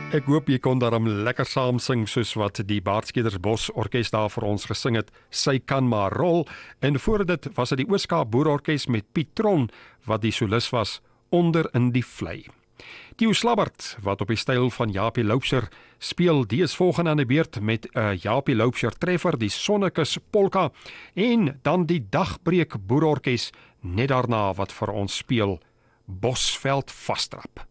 Ek hoop jy kon daarom lekker saam sing soos wat die Baardskedersbos Orkes daar vir ons gesing het. Sy kan maar rol. En voor dit was dit die Oos-Kaap Boerorkes met Piet Tron wat die solis was onder in die vlei. Theo Slabbert wat op die styl van Japie Loubser speel, die is volgende aan die beurt met 'n Japie Loubser treffer, die Sonnekus Polka, en dan die Dagbreek Boerorkes net daarna wat vir ons speel Bosveld Vastrap.